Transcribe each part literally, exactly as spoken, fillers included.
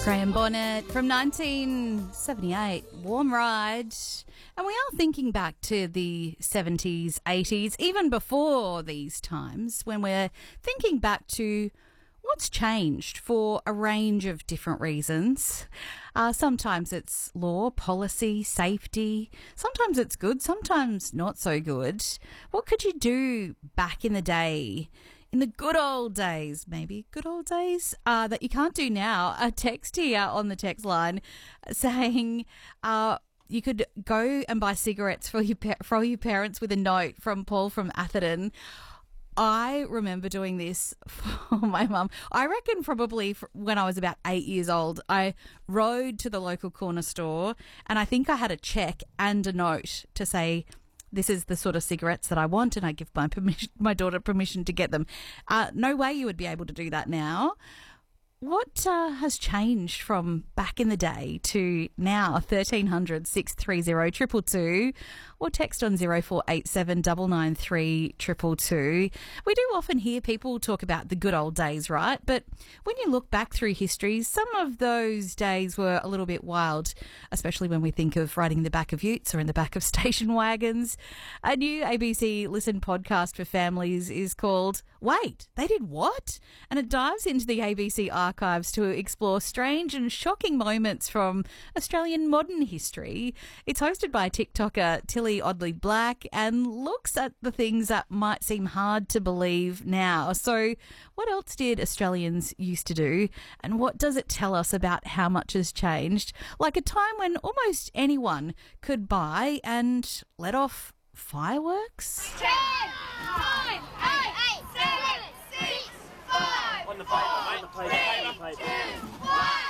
Graham Bonnet from nineteen seventy-eight, Warm Ride. And we are thinking back to the seventies, eighties, even before these times, when we're thinking back to what's changed for a range of different reasons. Uh, sometimes it's law, policy, safety. Sometimes it's good, sometimes not so good. What could you do back in the day? In the good old days, maybe good old days, uh, that you can't do now. A text here on the text line saying uh, you could go and buy cigarettes for your pa- for your parents with a note from Paul from Atherton. I remember doing this for my mum. I reckon probably when I was about eight years old, I rode to the local corner store and I think I had a check and a note to say, this is the sort of cigarettes that I want, and I give my permission, my daughter permission to get them. Uh, no way you would be able to do that now. What uh, has changed from back in the day to now? thirteen hundred, six three zero, two two two or text on zero four eight seven, nine nine three, two two two. We do often hear people talk about the good old days, right? But when you look back through history, some of those days were a little bit wild, especially when we think of riding in the back of utes or in the back of station wagons. A new A B C Listen podcast for families is called Wait, They Did What? And it dives into the A B C archives to explore strange and shocking moments from Australian modern history. It's hosted by TikToker Tilly Oddly Black and looks at the things that might seem hard to believe now. So what else did Australians used to do, and what does it tell us about how much has changed? Like a time when almost anyone could buy and let off fireworks? ten, nine, eight, seven, six, five, On the plate, on the plate, on the plate. two, one.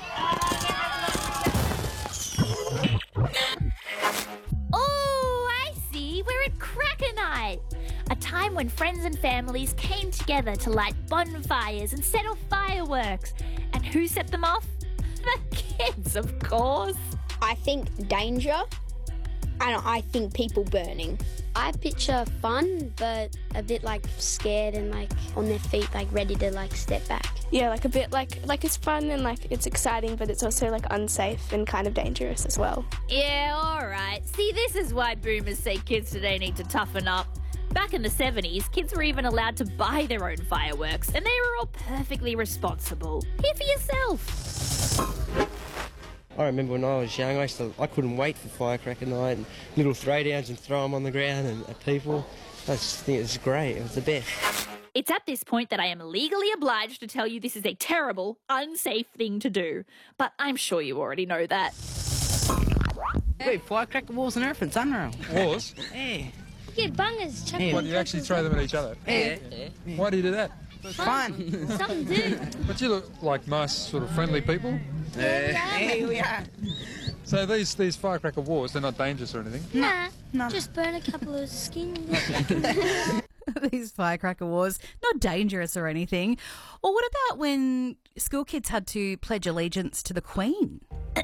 Oh, I see. We're at Cracker Night, a time when friends and families came together to light bonfires and set off fireworks. And who set them off? The kids, of course. I think danger, and I think people burning. I picture fun, but a bit like scared and like on their feet, like ready to like step back. Yeah, like a bit like like it's fun and like it's exciting, but it's also like unsafe and kind of dangerous as well. Yeah, all right. See, this is why boomers say kids today need to toughen up. Back in the seventies, kids were even allowed to buy their own fireworks, and they were all perfectly responsible. Hear for yourself. I remember when I was young, I used to, I couldn't wait for firecracker night and little throwdowns and throw them on the ground and at people. I just think it was great. It was the best. It's at this point that I am legally obliged to tell you this is a terrible, unsafe thing to do. But I'm sure you already know that. Wait, firecracker wars and everything, it's unreal. Wars? Yeah. Yeah, bungers, chuck Yeah. What, do you actually throw them at each other? Yeah. Why do you do that? Fun. Something to do. But you look like nice, sort of friendly people. Yeah, we are. So these these firecracker wars, they're not dangerous or anything? Nah, No. just burn a couple of skins. These firecracker wars, not dangerous or anything. Or what about when school kids had to pledge allegiance to the Queen?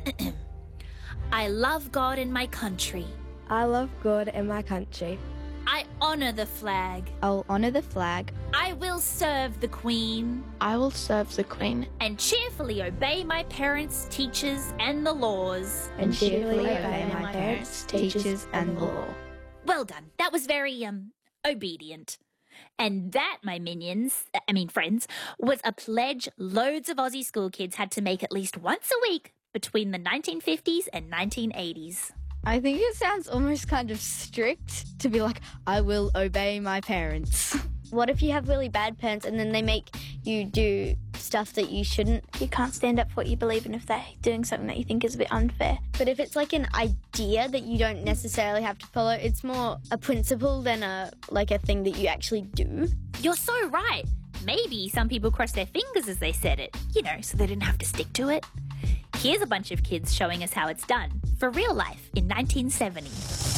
I love God and my country. I love God and my country. I honour the flag. I'll honour the flag. I will serve the Queen. I will serve the Queen. And cheerfully obey my parents, teachers, and the laws. And cheerfully obey my parents, teachers, and the law. Well done. That was very, um, obedient. And that, my minions, I mean friends, was a pledge loads of Aussie school kids had to make at least once a week between the nineteen fifties and nineteen eighties. I think it sounds almost kind of strict to be like, I will obey my parents. What if you have really bad parents and then they make you do stuff that you shouldn't? You can't stand up for what you believe in if they're doing something that you think is a bit unfair. But if it's like an idea that you don't necessarily have to follow, it's more a principle than a like a thing that you actually do. You're so right. Maybe some people crossed their fingers as they said it, you know, so they didn't have to stick to it. Here's a bunch of kids showing us how it's done, for real life, in nineteen seventy.